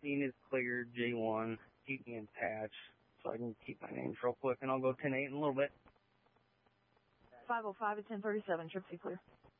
Scene is clear, J1. Keep me in patch so I can keep my names real quick, and I'll go 10-8 in a little bit. 505 at 1037, trip C clear.